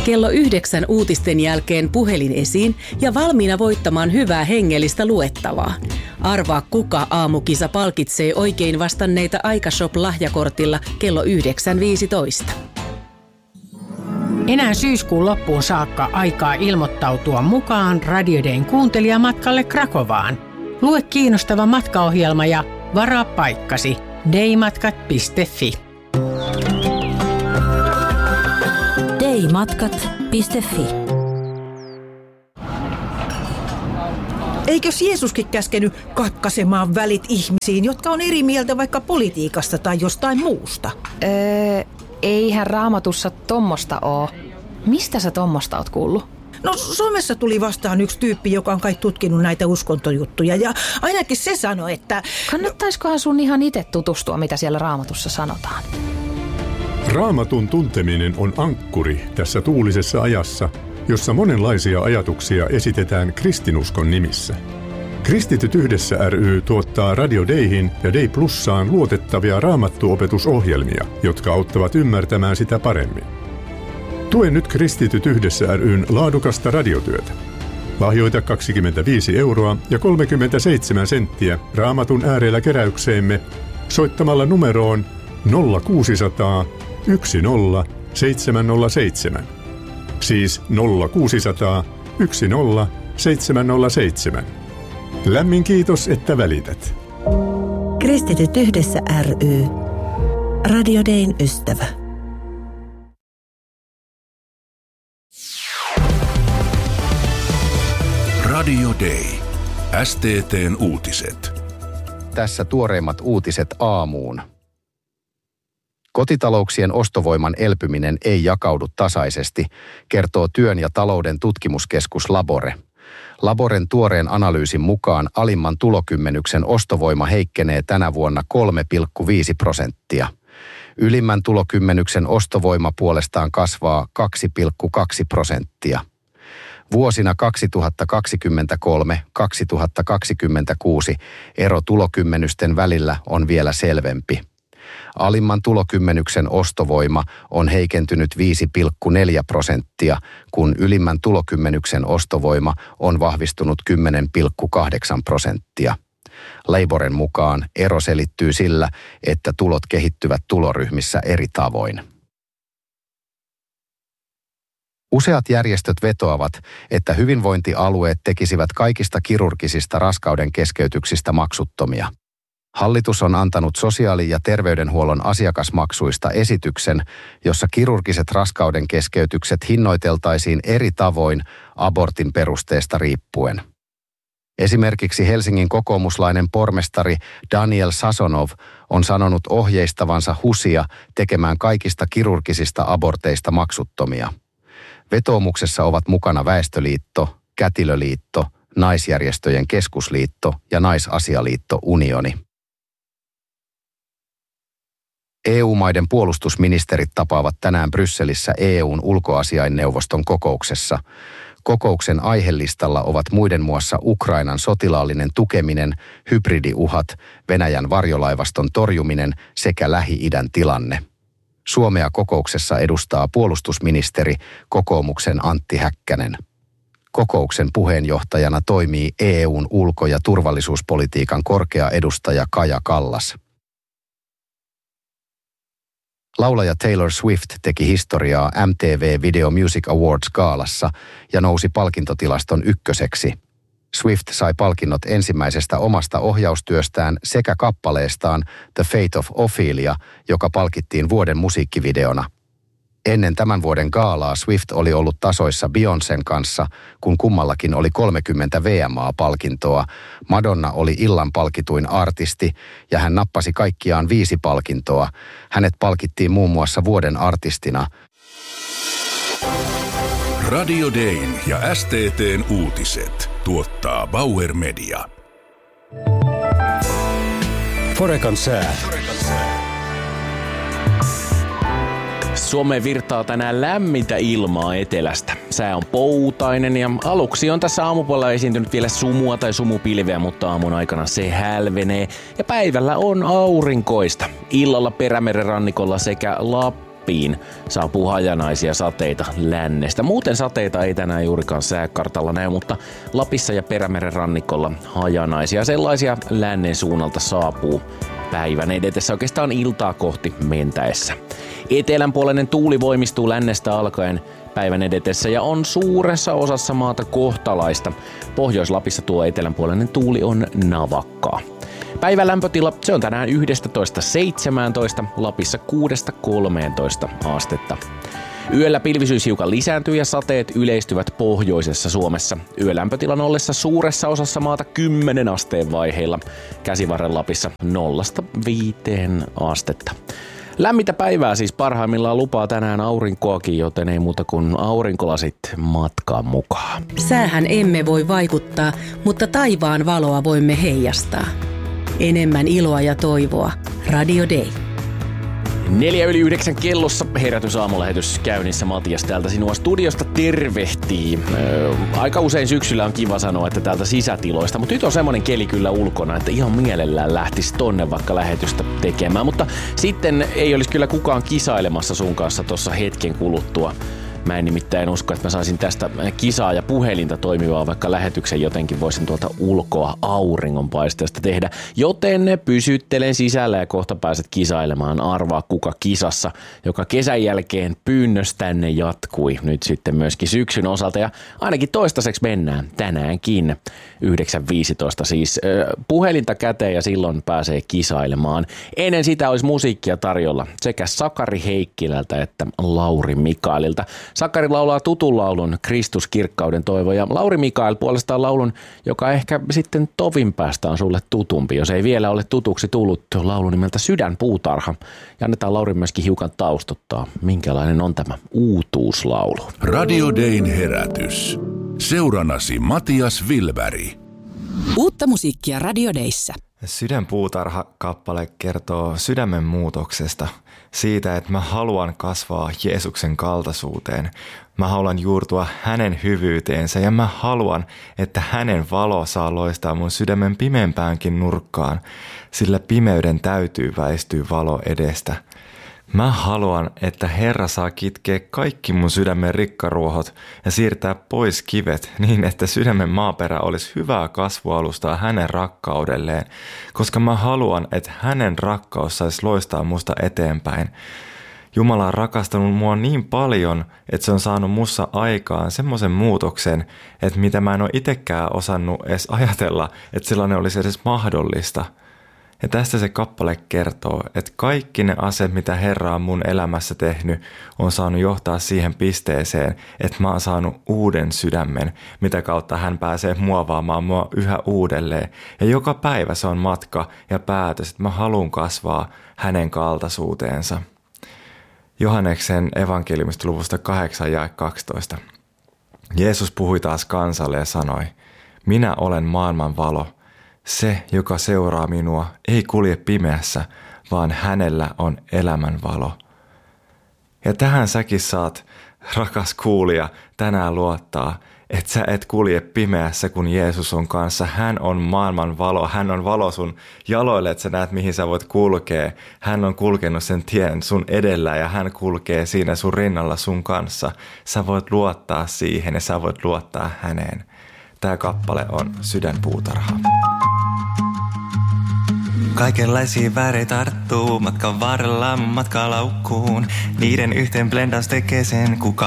Kello 9 uutisten jälkeen puhelin esiin ja valmiina voittamaan hyvää hengellistä luettavaa. Arvaa, kuka aamukisa palkitsee oikein vastanneita Aikashop-lahjakortilla kello 9.15. Enää syyskuun loppuun saakka aikaa ilmoittautua mukaan Radio Dayn kuuntelijamatkalle Krakovaan. Lue kiinnostava matkaohjelma ja varaa paikkasi daymatkat.fi. daymatkat.fi. Eikös Jeesuskin käskenyt katkaisemaan välit ihmisiin, jotka on eri mieltä vaikka politiikasta tai jostain muusta? Eihän Raamatussa tommosta oo. Mistä sä tommosta oot kuullut? No somessa tuli vastaan yksi tyyppi, joka on kai tutkinut näitä uskontojuttuja ja ainakin se sanoi, että... Kannattaiskohan sun ihan itse tutustua, mitä siellä Raamatussa sanotaan? Raamatun tunteminen on ankkuri tässä tuulisessa ajassa, jossa monenlaisia ajatuksia esitetään kristinuskon nimissä. Kristityt yhdessä ry tuottaa Radio Dayhin ja Day Plussaan luotettavia raamattuopetusohjelmia, jotka auttavat ymmärtämään sitä paremmin. Tue nyt Kristityt yhdessä ryn laadukasta radiotyötä. Lahjoita 25 € ja 37 senttiä Raamatun äärellä keräykseemme soittamalla numeroon 0600 10 707. Siis 0600 10 707. Lämmin kiitos, että välität. Kristityt yhdessä ry. Radio Dayn ystävä. Radio Day. STT:n uutiset. Tässä tuoreimmat uutiset aamuun. Kotitalouksien ostovoiman elpyminen ei jakaudu tasaisesti, kertoo Työn ja talouden tutkimuskeskus Labore. Laboren tuoreen analyysin mukaan alimman tulokymmenyksen ostovoima heikkenee tänä vuonna 3,5%. Ylimmän tulokymmenyksen ostovoima puolestaan kasvaa 2,2%. Vuosina 2023-2026 ero tulokymmenysten välillä on vielä selvempi. Alimman tulokymmenyksen ostovoima on heikentynyt 5,4%, kun ylimmän tulokymmenyksen ostovoima on vahvistunut 10,8%. Laboren mukaan ero selittyy sillä, että tulot kehittyvät tuloryhmissä eri tavoin. Useat järjestöt vetoavat, että hyvinvointialueet tekisivät kaikista kirurgisista raskauden keskeytyksistä maksuttomia. Hallitus on antanut sosiaali- ja terveydenhuollon asiakasmaksuista esityksen, jossa kirurgiset raskauden keskeytykset hinnoiteltaisiin eri tavoin abortin perusteesta riippuen. Esimerkiksi Helsingin kokoomuslainen pormestari Daniel Sasonov on sanonut ohjeistavansa HUSia tekemään kaikista kirurgisista aborteista maksuttomia. Vetoomuksessa ovat mukana Väestöliitto, Kätilöliitto, Naisjärjestöjen keskusliitto ja Naisasialiitto Unioni. EU-maiden puolustusministerit tapaavat tänään Brysselissä EU:n ulkoasiainneuvoston kokouksessa. Kokouksen aihelistalla ovat muiden muassa Ukrainan sotilaallinen tukeminen, hybridiuhat, Venäjän varjolaivaston torjuminen sekä Lähi-idän tilanne. Suomea kokouksessa edustaa puolustusministeri kokoomuksen Antti Häkkänen. Kokouksen puheenjohtajana toimii EU:n ulko- ja turvallisuuspolitiikan korkea edustaja Kaja Kallas. Laulaja Taylor Swift teki historiaa MTV Video Music Awards -gaalassa ja nousi palkintotilaston ykköseksi. Swift sai palkinnot ensimmäisestä omasta ohjaustyöstään sekä kappaleestaan The Fate of Ophelia, joka palkittiin vuoden musiikkivideona. Ennen tämän vuoden gaalaa Swift oli ollut tasoissa Beyoncén kanssa, kun kummallakin oli 30 VMA-palkintoa. Madonna oli illan palkituin artisti ja hän nappasi kaikkiaan 5 palkintoa. Hänet palkittiin muun muassa vuoden artistina. Radio Dayn ja STT:n uutiset tuottaa Bauer Media. Forecan sää. Suomeen virtaa tänään lämmintä ilmaa etelästä. Sää on poutainen ja aluksi on tässä aamupuolella esiintynyt vielä sumua tai sumupilveä, mutta aamun aikana se hälvenee ja päivällä on aurinkoista. Illalla Perämeren rannikolla sekä Lappiin saapuu hajanaisia sateita lännestä. Muuten sateita ei tänään juurikaan sääkartalla näy, mutta Lapissa ja Perämeren rannikolla hajanaisia sellaisia lännen suunnalta saapuu päivän edetessä oikeastaan iltaa kohti mentäessä. Etelänpuoleinen tuuli voimistuu lännestä alkaen päivän edetessä ja on suuressa osassa maata kohtalaista. Pohjois-Lapissa tuo etelänpuoleinen tuuli on navakkaa. Päivän lämpötila, se on tänään 11-17, Lapissa 6-13 astetta. Yöllä pilvisyys hiukan lisääntyy ja sateet yleistyvät pohjoisessa Suomessa. Yölämpötilan ollessa suuressa osassa maata 10 asteen vaiheilla. Käsivarren Lapissa 0-5 astetta. Lämmintä päivää siis parhaimmillaan lupaa tänään aurinkoakin, joten ei muuta kuin aurinkolasit matkaan mukaan. Säähän emme voi vaikuttaa, mutta taivaan valoa voimme heijastaa. Enemmän iloa ja toivoa. Radio Day. 8:04 kellossa herätysaamulähetys käynnissä. Matias täältä sinua studiosta tervehtii. Aika usein syksyllä on kiva sanoa, että täältä sisätiloista, mutta nyt on semmoinen keli kyllä ulkona, että ihan mielellään lähtisi tonne vaikka lähetystä tekemään. Mutta sitten ei olisi kyllä kukaan kisailemassa sun kanssa tuossa hetken kuluttua. Mä en nimittäin usko, että mä saisin tästä kisaa ja puhelinta toimivaa, vaikka lähetyksen jotenkin voisin tuolta ulkoa auringonpaisteesta tehdä. Joten pysyttelen sisällä ja kohta pääset kisailemaan. Arvaa kuka kisassa, joka kesän jälkeen pyynnöstänne jatkui nyt sitten myöskin syksyn osalta. Ja ainakin toistaiseksi mennään tänäänkin 9.15 siis puhelinta käteen ja silloin pääsee kisailemaan. Ennen sitä olisi musiikkia tarjolla sekä Sakari Heikkilältä että Lauri Mikaelilta. Sakari laulaa tutun laulun Kristus kirkkauden toivo ja Lauri Mikael puolestaan laulun, joka ehkä sitten tovin päästä on sulle tutumpi, jos ei vielä ole tutuksi tullut laulu nimeltä Sydänpuutarha. Ja annetaan Lauri myöskin hiukan taustottaa, minkälainen on tämä uutuuslaulu. Radio Dayn herätys. Seurannasi Matias Wilberg. Uutta musiikkia Radio Dayssä. Sydänpuutarha-kappale kertoo sydämen muutoksesta, siitä, että mä haluan kasvaa Jeesuksen kaltaisuuteen. Mä haluan juurtua hänen hyvyyteensä ja mä haluan, että hänen valo saa loistaa mun sydämen pimeämpäänkin nurkkaan, sillä pimeyden täytyy väistyä valo edestä. Mä haluan, että Herra saa kitkeä kaikki mun sydämen rikkaruohot ja siirtää pois kivet niin, että sydämen maaperä olisi hyvää kasvualustaa hänen rakkaudelleen, koska mä haluan, että hänen rakkaus saisi loistaa musta eteenpäin. Jumala on rakastanut mua niin paljon, että se on saanut mussa aikaan semmoisen muutoksen, että mitä mä en ole itsekään osannut edes ajatella, että sellainen olisi edes mahdollista. Ja tästä se kappale kertoo, että kaikki ne asiat, mitä Herra on mun elämässä tehnyt, on saanut johtaa siihen pisteeseen, että mä oon saanut uuden sydämen, mitä kautta hän pääsee muovaamaan mua yhä uudelleen. Ja joka päivä se on matka ja päätös, että mä haluan kasvaa hänen kaltaisuuteensa. Johanneksen evankeliumista luvusta 8:12. Jeesus puhui taas kansalle ja sanoi, minä olen maailman valo. Se, joka seuraa minua, ei kulje pimeässä, vaan hänellä on elämän valo. Ja tähän säkin saat, rakas kuulija, tänään luottaa, että sä et kulje pimeässä, kun Jeesus on kanssa. Hän on maailman valo, hän on valo sun jaloille, että sä näet, mihin sä voit kulkea. Hän on kulkenut sen tien sun edellä ja hän kulkee siinä sun rinnalla sun kanssa. Sä voit luottaa siihen ja sä voit luottaa häneen. Tämä kappale on Sydänpuutarha. Kaikenlaisia värejä tarttuu matkan varrella mun matkalaukkuun. Niiden yhteen blendaus tekee sen, kuka